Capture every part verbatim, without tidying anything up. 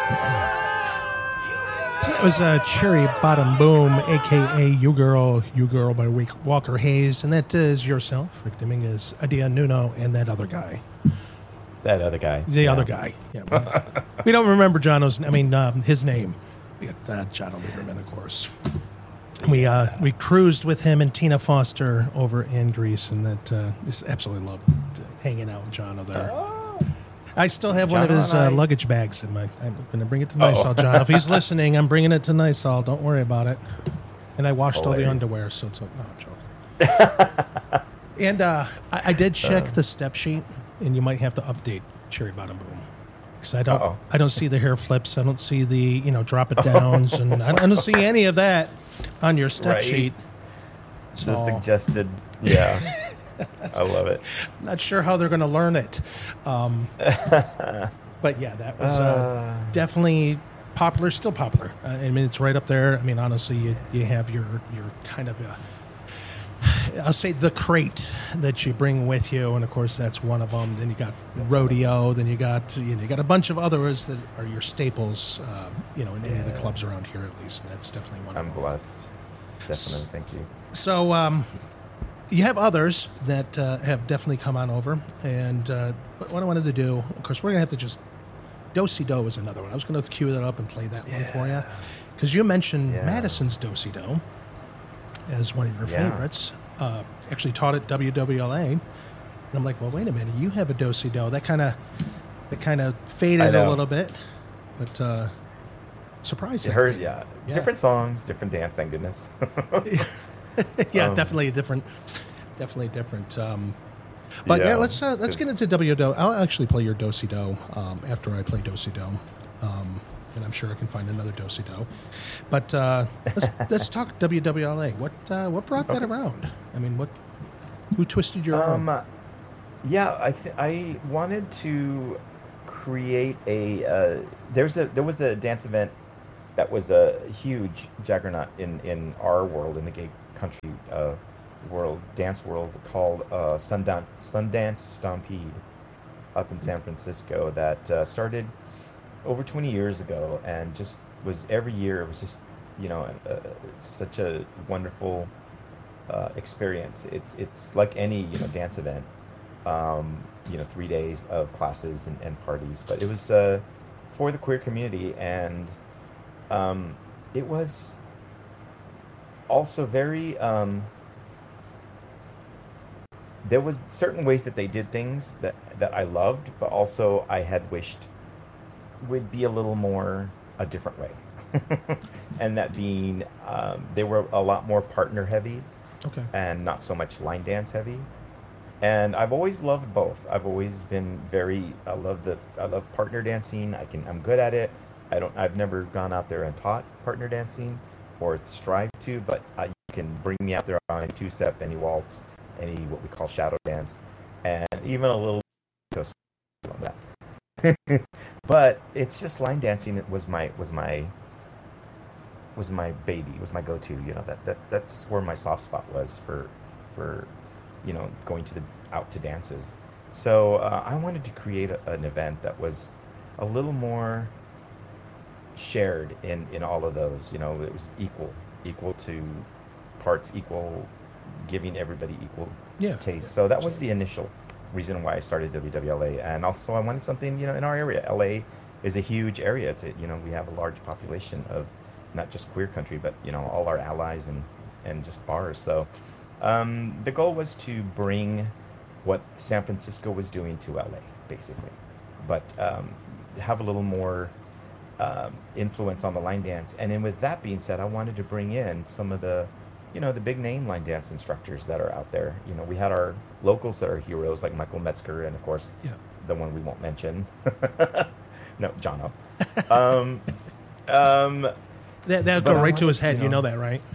So that was uh, Cherry Bottom Boom, a k a. You Girl, You Girl by Walker Hayes. And that is yourself, Rick Dominguez, Adia Nuno, and that other guy. That other guy. The yeah. other guy. Yeah. We don't remember Jono's, I mean, um, his name. We got uh, Jono Lieberman, of course. We uh, we cruised with him and Tina Foster over in Greece, and that uh, just absolutely loved hanging out with Jono there. Oh. I still have one Jono of his and I- uh, luggage bags in my. I'm going to bring it to Nysol, John. If he's listening, I'm bringing it to Nysol. Don't worry about it. And I washed Hilarious. all the underwear, so it's no, I'm joking. And uh, I, I did check Uh. the step sheet, and you might have to update Cherry Bottom Boom. Because I don't, Uh-oh. I don't see the hair flips. I don't see the, you know, drop it downs, and I don't see any of that on your step Right. sheet. The So suggested. Yeah. I love it. I'm not sure how they're going to learn it. Um, but yeah, that was uh, Uh. definitely popular. Still popular. Uh, I mean, it's right up there. I mean, honestly, you, you have your your kind of a, I'll say the crate that you bring with you, and of course that's one of them. Then you got rodeo. Then you got you know you got a bunch of others that are your staples. Uh, you know, in any of the clubs around here, at least. And that's definitely one I'm of them. blessed. Definitely. Thank you. So um, you have others that uh, have definitely come on over, and uh, what I wanted to do, of course, we're gonna have to just Do-Si Do is another one. I was gonna cue that up and play that one for you, because you mentioned Yeah. Madison's Do-Si Do as one of your Yeah. favorites. Uh, actually taught at W W L A, and I'm like, well, wait a minute, you have a Do-Si Do. That kind of that kind of I faded a know. little bit, but uh, surprising. It heard, yeah. Yeah. Different songs, different dance, thank goodness. yeah, Um, definitely a different, definitely different. Um, but yeah, Yeah, let's uh, let's get it's- into W Do. I'll actually play your Do-Si Do um, after I play Do-Si Do, um, and I'm sure I can find another Do-Si Do. But uh, let's let's talk W W L A. What uh, what brought that around? I mean, what who twisted your arm? Um, yeah, I th- I wanted to create a. Uh, there's a there was a dance event that was a huge juggernaut in in our world, in the gay country uh, world, dance world, called uh, Sundance Sundance Stampede up in San Francisco, that uh, started over twenty years ago, and just was every year. It was just you know uh, such a wonderful uh, experience. It's it's like any you know dance event, um, you know three days of classes and, and parties, but it was uh, for the queer community, and um, it was also very. Um, there was certain ways that they did things that that I loved, but also I had wished would be a little more a different way. And that being, um, they were a lot more partner heavy Okay. and not so much line dance heavy. And I've always loved both. I've always been very, I love the, I love partner dancing. I can, I'm good at it. I don't, I've never gone out there and taught partner dancing or strive to, but uh, you can bring me out there on any two-step, any waltz, any what we call shadow dance, and even a little on that. But it's just line dancing. It was my, was my, was my baby, was my go-to. You know, that, that that's where my soft spot was for, for, you know, going to the out to dances. So uh, I wanted to create a, an event that was a little more shared in in all of those. You know, it was equal, equal to parts, equal, giving everybody equal Yeah. taste. So that was the initial reason why I started W W L A, and also I wanted something, you know, in our area. L A is a huge area. To you know, we have a large population of not just queer country, but you know, all our allies and and just bars. So um, the goal was to bring what San Francisco was doing to L A, basically, but um, have a little more um, influence on the line dance. And then with that being said, I wanted to bring in some of the, you know, the big name line dance instructors that are out there. You know, we had our locals that are heroes like Michael Metzger, and of course, Yeah. the one we won't mention. No, Jono. um, um, That that would But go I right to wanted, his head. you You know, know- that, right?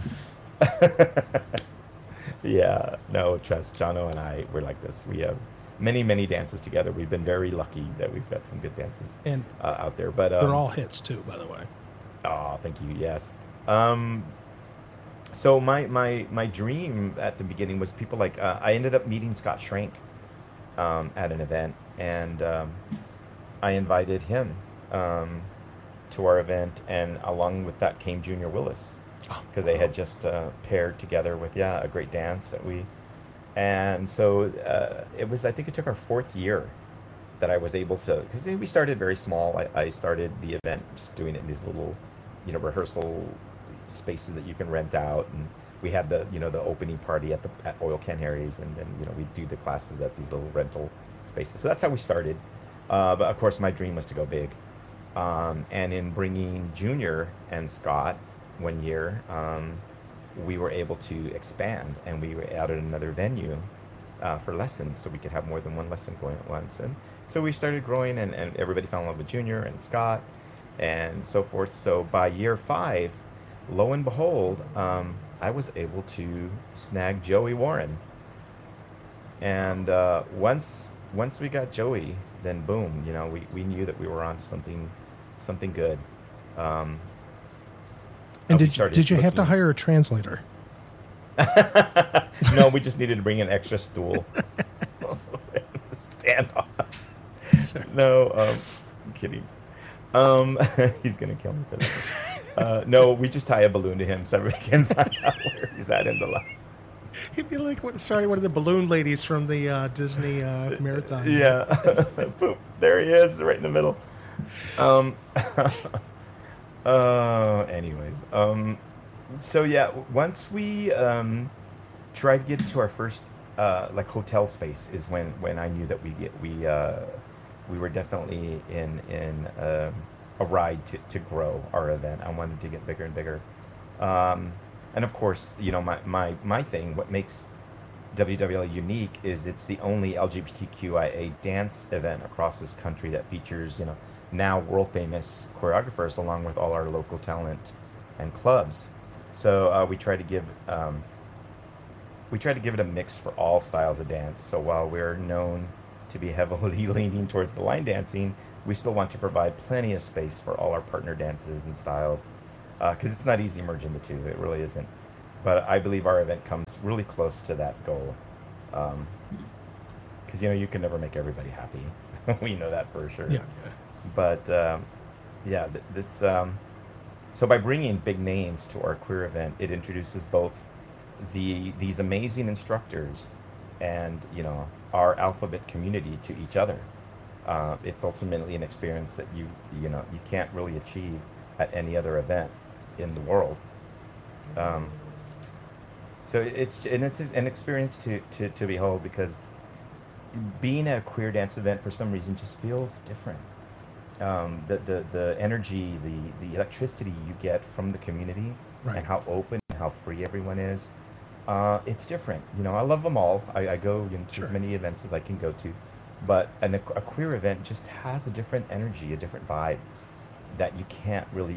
Yeah, no, trust Jono and I, we're like this. We have many, many dances together. We've been very lucky that we've got some good dances And uh, out there. But um, they're all hits too, by the way. oh, thank you. Yes. Um, so my my my dream at the beginning was people like uh, I ended up meeting Scott Schrank um, at an event, and um, I invited him. Um, to our event, and along with that came Junior Willis, because they had just uh, paired together with yeah a great dance that we, and so uh, it was I think it took our fourth year that I was able to, because we started very small. I, I started the event just doing it in these little, you know, rehearsal spaces that you can rent out, and we had the you know the opening party at the at Oil Can Harry's, and then you know we do the classes at these little rental spaces. So that's how we started. Uh, but of course, my dream was to go big. Um, and in bringing Junior and Scott one year, um, we were able to expand, and we added another venue uh, for lessons, so we could have more than one lesson going at once. And so we started growing, and, and everybody fell in love with Junior and Scott, and so forth. So by year five, lo and behold, um, I was able to snag Joey Warren. And uh, once once we got Joey, then boom, you know, we, we knew that we were on something something good. Um, and did, did you have to hire a translator? No, we just needed to bring an extra stool. Stand on. Sorry. No, um, I'm kidding. Um, he's going to kill me for that. Uh, no, we just tie a balloon to him so everybody can find out where he's at in the line. He'd be like, what, sorry, one of the balloon ladies from the uh, Disney uh, marathon. Yeah. Boom. There he is, right in the middle. Um, uh, anyways. Um, so, yeah, once we um, tried to get to our first uh, like hotel space is when, when I knew that we get, we uh, we were definitely in, in um, a ride to, to grow our event. I wanted to get bigger and bigger. Um, And of course, you know, my, my, my thing, what makes W W L unique is it's the only L G B T Q I A dance event across this country that features, you know, now world famous choreographers along with all our local talent and clubs. So uh, we try to give um, we try to give it a mix for all styles of dance. So while we're known to be heavily leaning towards the line dancing, we still want to provide plenty of space for all our partner dances and styles. Because uh, it's not easy merging the two. It really isn't. But I believe our event comes really close to that goal. Because, um, you know, you can never make everybody happy. We know that for sure. Yeah. But, um, yeah, th- this... Um, so by bringing big names to our queer event, it introduces both the these amazing instructors and, you know, our alphabet community to each other. Uh, it's ultimately an experience that you, you know, you can't really achieve at any other event in the world. Um, so it's and it's an experience to, to, to behold, because being at a queer dance event for some reason just feels different. Um, the, the, the energy, the, the electricity you get from the community, right, and how open and how free everyone is, uh, it's different. You know, I love them all. I, I go you know, to sure. as many events as I can go to, but an, a queer event just has a different energy, a different vibe that you can't really,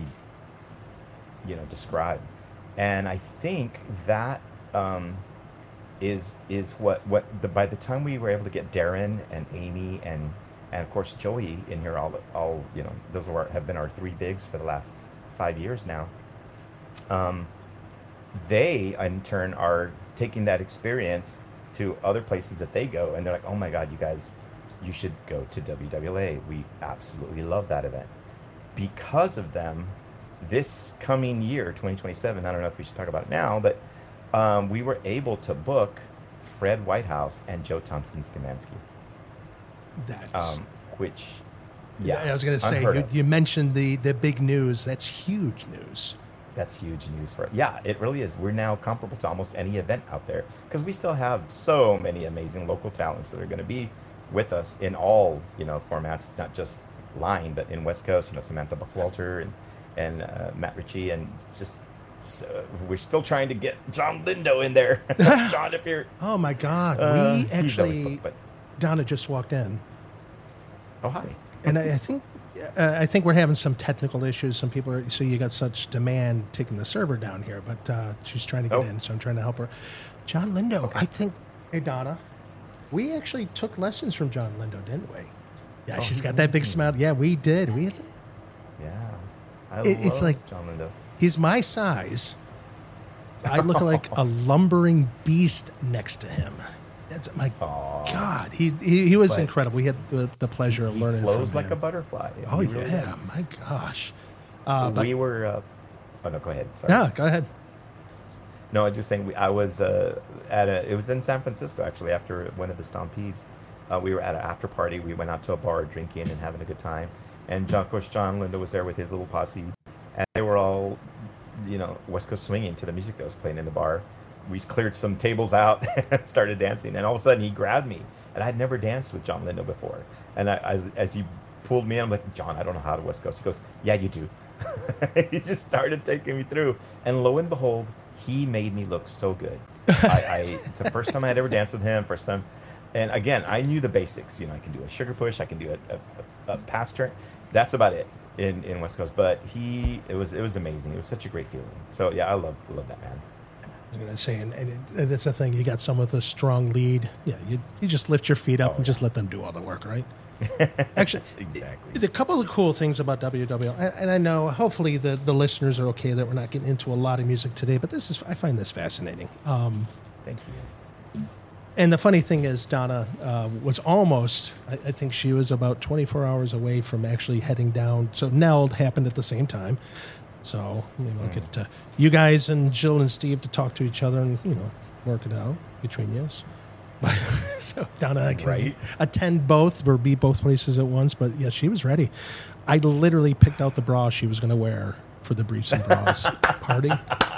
you know, describe. And I think that um, is is what what the by the time we were able to get Darren and Amy and and of course Joey in here, all all you know, those are have been our three bigs for the last five years now. Um, they in turn are taking that experience to other places that they go, and they're like, oh my God, you guys, you should go to W W L A. We absolutely love that event. Because of them, this coming year, twenty twenty-seven, I don't know if we should talk about it now, but um, we were able to book Fred Whitehouse and Joe Thompson-Skamansky. That's... Um, which, yeah. I was going to say, you, you mentioned the, the big news. That's huge news. That's huge news for it. Yeah, it really is. We're now comparable to almost any event out there, because we still have so many amazing local talents that are going to be with us in all, you know, formats, not just line, but in West Coast, you know, Samantha Buckwalter and and uh, Matt Ritchie, and it's just so, we're still trying to get John Lindo in there. John, if you're oh my God, uh, we actually booked, but... Donna just walked in. Oh hi, and I, I think uh, I think we're having some technical issues. Some people are so you got such demand taking the server down here, but uh, she's trying to get oh. in, so I'm trying to help her. John Lindo, okay. I think. Hey Donna, we actually took lessons from John Lindo, didn't we? Yeah, oh, she's got that big smile. Yeah, we did. We had. Yeah, I it, love it's like John Lindo. He's my size. I look like a lumbering beast next to him. That's my Aww. God. He he, he was but incredible. We had the, the pleasure of he learning. Flows from like him. a butterfly. Oh he really yeah, does. my gosh. Uh, but, we were. Uh, oh no, go ahead. Sorry. Yeah, go ahead. No, I was just saying. We, I was uh, at a. It was in San Francisco actually. After one of the Stampedes, uh, we were at an after party. We went out to a bar, drinking and having a good time. And John, of course, John Lindo was there with his little posse, and they were all, you know, West Coast swinging to the music that was playing in the bar. We cleared some tables out and started dancing, and all of a sudden he grabbed me, and I'd never danced with John Lindo before. And I, as as he pulled me in, I'm like, John, I don't know how to West Coast. He goes, yeah, you do. He just started taking me through, and lo and behold, he made me look so good. I, I it's the first time I had ever danced with him. First time, and again, I knew the basics. You know, I can do a sugar push, I can do a, a, a pass turn. That's about it in, in West Coast. But he, it was it was amazing. It was such a great feeling. So yeah, I love love that man. I was going to say, and, and, it, and that's the thing. You got someone with a strong lead. Yeah, you you just lift your feet up Oh, and yeah. just let them do all the work, right? Actually, Exactly. the couple of cool things about W W L, and, and I know hopefully the, the listeners are okay that we're not getting into a lot of music today, but this is I find this fascinating. Um, Thank you. and the funny thing is, Donna uh, was almost, I, I think she was about twenty-four hours away from actually heading down. So Neld happened at the same time. So maybe we'll get uh, you guys and Jill and Steve to talk to each other and, you know, work it out between you. But, so Donna can Right. attend both or be both places at once. But yeah, she was ready. I literally picked out the bra she was going to wear for the Briefs and Bras party.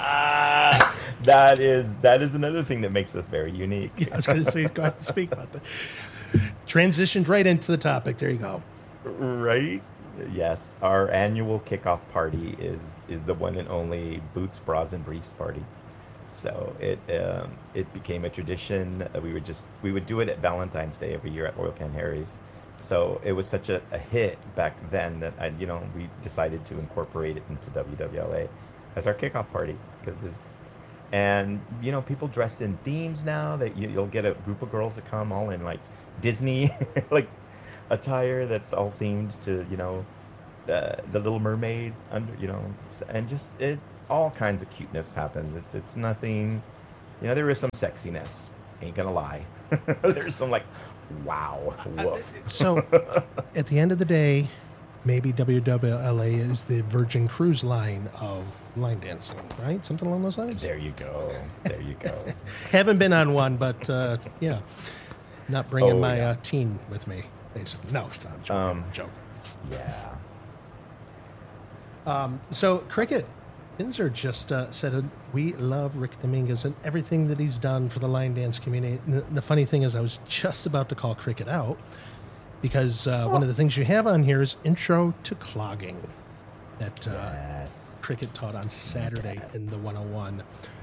Ah, that is that is another thing that makes us very unique. Yeah, I was going to say, go ahead and speak about that. Transitioned right into the topic. There you go. Right? Yes, our annual kickoff party is is the one and only Boots, Bras, and Briefs party. So it um, it became a tradition. Uh, We would just we would do it at Valentine's Day every year at Oil Can Harry's. So it was such a, a hit back then that I, you know, we decided to incorporate it into W W L A as our kickoff party because this. And you know, people dress in themes now. That you, you'll get a group of girls that come all in like Disney, like attire that's all themed to, you know, uh, the Little Mermaid under, you know, s- and just it all kinds of cuteness happens. It's it's nothing, you know. There is some sexiness. Ain't gonna lie. There's some like, wow, woof. So at the end of the day, maybe W W L A is the Virgin Cruise line of line dancing, right? Something along those lines. There you go. There you go. Haven't been on one, but uh, yeah, not bringing Oh, my yeah. uh, teen with me. Basically, no, it's not a joke. Um, I'm joking. Yeah. Um, so cricket, Pinzer just uh, said uh, we love Rick Dominguez and everything that he's done for the line dance community. And the, the funny thing is, I was just about to call cricket out because uh, one of the things you have on here is Intro to Clogging that uh, Yes. cricket taught on Saturday in the one oh one.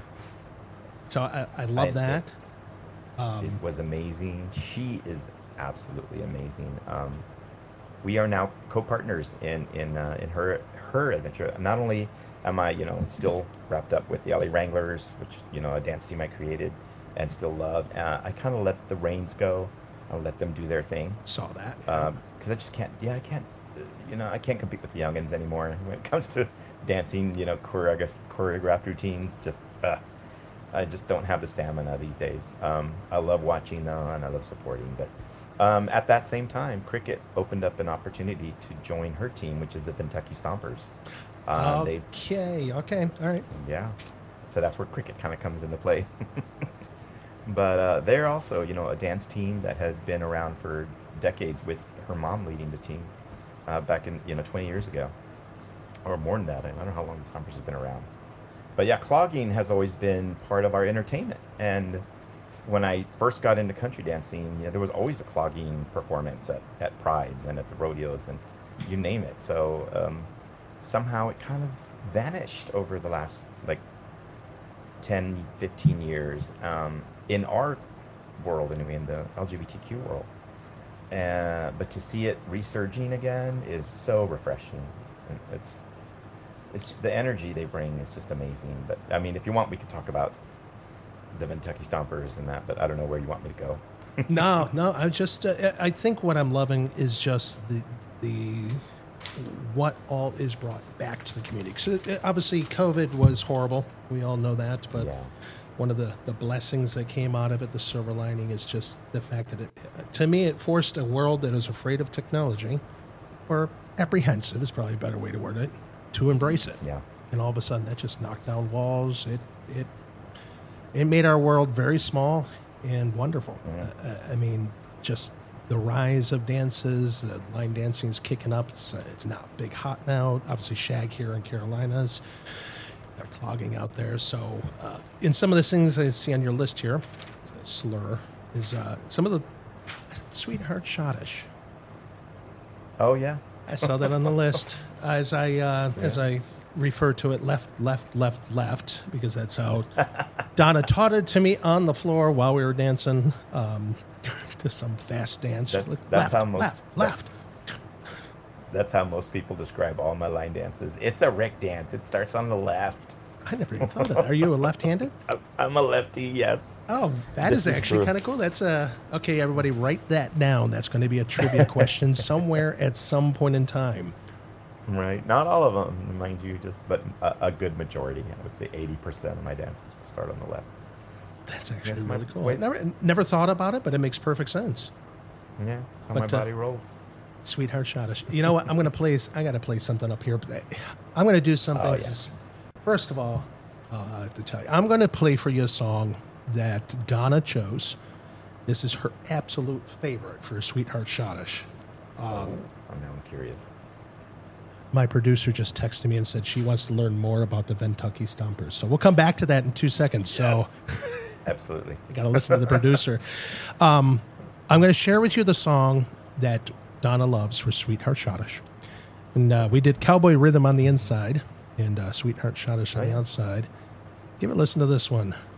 So I, I love I- that. It Um, was amazing. She is absolutely amazing. Um, we are now co-partners in in uh, in her her adventure. Not only am I, you know, still wrapped up with the L A Wranglers, which, you know, a dance team I created and still love. Uh, I kind of let the reins go. I'll let them do their thing saw that. because I just can't. Yeah, I can't. uh, You know, I can't compete with the youngins anymore when it comes to dancing. You know, choreograph, choreographed routines. Just. Uh, I just don't have the stamina these days. Um, I love watching though, and I love supporting. But um, at that same time, cricket opened up an opportunity to join her team, which is the Kentucky Stompers. Um, they, okay, okay, all right. yeah. So that's where cricket kind of comes into play. But uh, they're also, you know, a dance team that has been around for decades, with her mom leading the team uh, back in, you know, twenty years ago, or more than that. I don't know how long the Stompers have been around. But yeah, clogging has always been part of our entertainment. And when I first got into country dancing, you know, there was always a clogging performance at, at prides and at the rodeos and you name it. So um, somehow it kind of vanished over the last like ten, fifteen years um, in our world, anyway, in the L G B T Q world. Uh, but to see it resurging again is so refreshing. And it's it's the energy they bring is just amazing. But I mean, if you want, we could talk about the Kentucky Stompers and that. But I don't know where you want me to go. No, no. I just, uh, I think what I'm loving is just the the what all is brought back to the community. So uh, obviously, COVID was horrible. We all know that. But Yeah. one of the the blessings that came out of it, the silver lining, is just the fact that it, to me, it forced a world that is afraid of technology, or apprehensive is probably a better way to word it, to embrace it. Yeah. And all of a sudden, that just knocked down walls. It it it made our world very small and wonderful. Yeah. Uh, I mean, just the rise of dances, the line dancing is kicking up. It's, uh, it's not big hot now. Obviously, Shag here in Carolinas, they're clogging out there. So, uh, in some of the things I see on your list here, slur is uh, some of the Sweetheart Schottish. Oh yeah. I saw that on the list as I uh, yeah. as I refer to it left, left, left, left, because that's how Donna taught it to me on the floor while we were dancing um, to some fast dance. That's, like, that's left, how most left, left. That's how most people describe all my line dances. It's a Rick dance. It starts on the left. I never even thought of that. Are you a left-handed? I'm a lefty, yes. Oh, that This is is actually true. kind of cool. That's a okay. Everybody, write that down. That's going to be a trivia question somewhere at some point in time. Right. Not all of them, mind you, just but a, a good majority. I would say eighty percent of my dances will start on the left. That's actually That's my really cool. way- Never, never thought about it, but it makes perfect sense. Yeah, that's how But, my uh, body rolls. Sweetheart Schottish. You know what? I'm going to play. I got to play something up here. But I'm going to do something. Oh, yes. First of all, uh, I have to tell you, I'm going to play for you a song that Donna chose. This is her absolute favorite for Sweetheart Schottish. Um, oh, now I'm curious. My producer just texted me and said she wants to learn more about the Kentucky Stompers. So we'll come back to that in two seconds. Yes. So Absolutely. I got to listen to the producer. Um, I'm going to share with you the song that Donna loves for Sweetheart Schottish. And uh, we did Cowboy Rhythm on the inside and uh, Sweetheart Schottish on Oh, the yeah. outside. Give it a listen to this one.